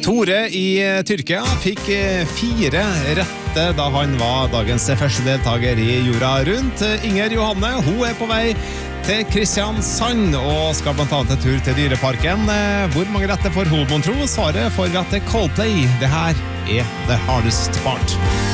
Tore i Tyrkia fikk 4 rette da han var dagens første deltaker i Jorda rundt. Inger Johanne, hun på vei til Kristiansand og skal blant annet en tur til Dyreparken. Hvor mange rette får hun, mon tro? Svaret for rett Coldplay. Det her The Hardest Part.